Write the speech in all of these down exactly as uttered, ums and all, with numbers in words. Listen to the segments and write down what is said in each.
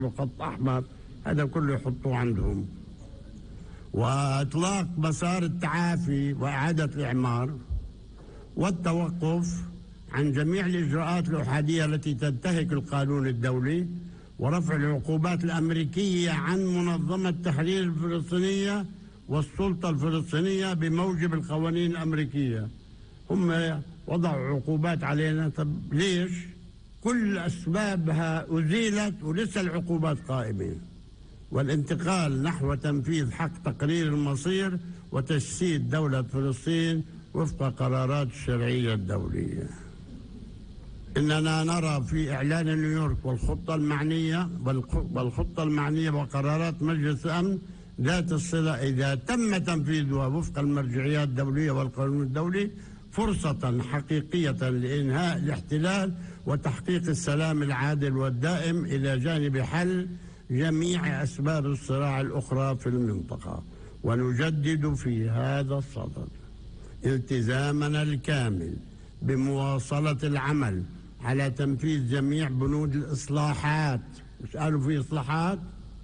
وخط أحمر، هذا كله يحطوه عندهم. وإطلاق مسار التعافي وإعادة الإعمار والتوقف عن جميع الإجراءات الأحادية التي تنتهك القانون الدولي، ورفع العقوبات الأمريكية عن منظمة التحرير الفلسطينية والسلطة الفلسطينية بموجب القوانين الأمريكية. هم وضعوا عقوبات علينا، طب ليش؟ كل أسبابها أزيلت ولسه العقوبات قائمة. والانتقال نحو تنفيذ حق تقرير المصير وتجسيد دولة فلسطين وفق قرارات الشرعية الدولية. إننا نرى في إعلان نيويورك والخطة المعنية والخطة المعنية وقرارات مجلس الأمن ذات الصلة إذا تم تنفيذها وفق المرجعيات الدولية والقانون الدولي فرصة حقيقية لإنهاء الاحتلال وتحقيق السلام العادل والدائم إلى جانب حل جميع أسباب الصراع الأخرى في المنطقة. ونجدد في هذا الصدد التزامنا الكامل بمواصلة العمل على تنفيذ جميع بنود الإصلاحات، مش قالوا في إصلاحات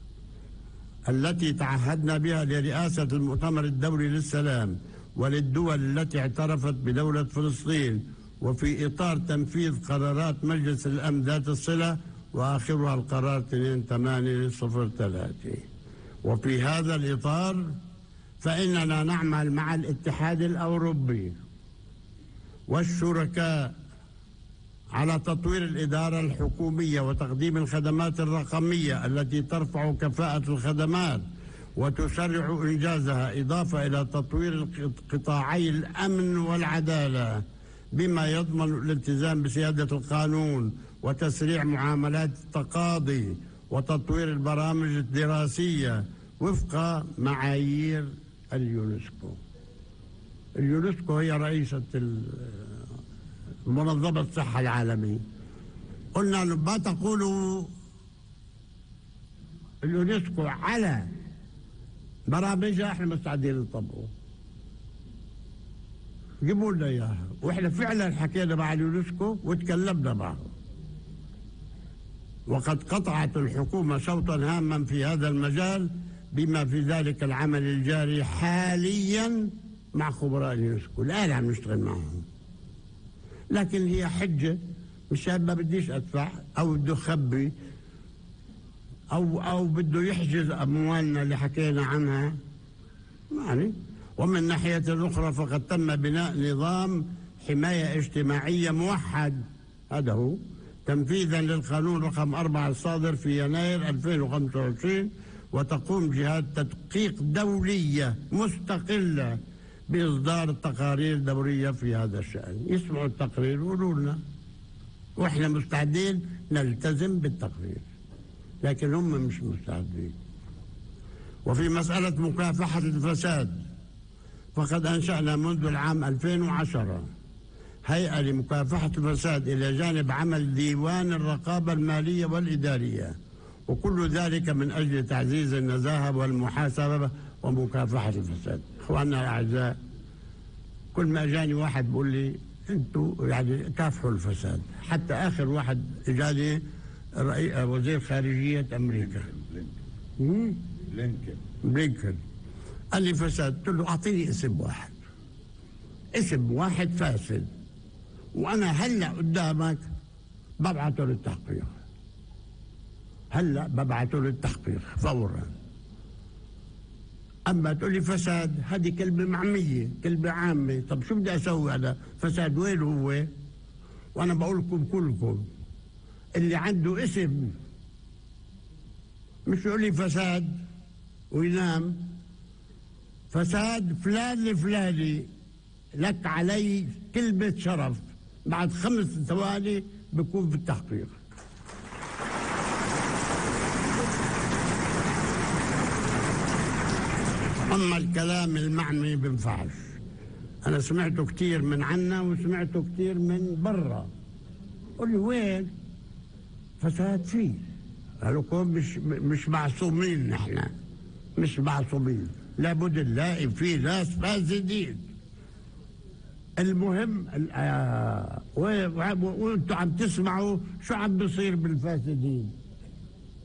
التي تعهدنا بها لرئاسة المؤتمر الدولي للسلام وللدول التي اعترفت بدولة فلسطين، وفي إطار تنفيذ قرارات مجلس الأمن ذات الصلة وآخرها القرار اثنين ثمانية صفر ثلاثة. وفي هذا الإطار فإننا نعمل مع الاتحاد الأوروبي والشركاء على تطوير الإدارة الحكومية وتقديم الخدمات الرقمية التي ترفع كفاءة الخدمات وتسرع إنجازها، إضافة إلى تطوير قطاعي الأمن والعدالة بما يضمن الالتزام بسيادة القانون وتسريع معاملات التقاضي وتطوير البرامج الدراسية وفق معايير اليونسكو. اليونسكو هي رئيسة منظمة الصحة العالمية. قلنا ما تقولوا اليونسكو على برامجها احنا مستعدين نطبقه، جيبوا لنا اياها. واحنا فعلا حكينا مع اليونسكو وتكلمنا معه، وقد قطعت الحكومة شوطا هاما في هذا المجال بما في ذلك العمل الجاري حاليا مع خبراء اليونسكو. الآن عم نشتغل معهم، لكن هي حجة مشان ما بديش أدفع أو بده يخبي أو أو بده يحجز أموالنا اللي حكينا عنها يعني. ومن ناحية أخرى فقد تم بناء نظام حماية اجتماعية موحد، هذا هو تنفيذا للقانون رقم أربعة الصادر في يناير ألفين وخمسة وعشرين، وتقوم جهات تدقيق دولية مستقلة بإصدار تقارير دورية في هذا الشأن. يسمعوا التقرير ويقولوا لنا وإحنا مستعدين نلتزم بالتقرير، لكن هم مش مستعدين. وفي مسألة مكافحة الفساد فقد أنشأنا منذ العام ألفين وعشرة هيئة لمكافحة الفساد إلى جانب عمل ديوان الرقابة المالية والإدارية، وكل ذلك من أجل تعزيز النزاهة والمحاسبة ومكافحة الفساد. إخواننا الأعزاء، كل ما جاني واحد بقول لي أنتوا يعني كافحوا الفساد. حتى آخر واحد إجاني وزير خارجية أمريكا بلينكن بلينكن قال لي فساد. قلت له أعطيني اسم واحد، اسم واحد فاسد، وأنا هلأ قدامك ببعثه للتحقيق، هلأ ببعثه للتحقيق فورا. أما تقول لي فساد، هذه كلمة معمية، كلمة عامة. طب شو بدي أسوي أنا؟ فساد وين هو؟ وأنا بقول لكم كلكم اللي عنده اسم مش يقول لي فساد وينام. فساد فلان الفلاني، لك علي كلمة شرف، بعد خمس ثواني بكون في التحقيق. أما الكلام المعمي بنفعش. أنا سمعته كتير من عنا وسمعته كتير من برا. قل لي وين؟ فساد فيه. قالوا مش مش معصومين، نحن مش معصومين، لابد نلاقي فيه ناس فاسدين. المهم وانتوا عم تسمعوا شو عم بيصير بالفاسدين.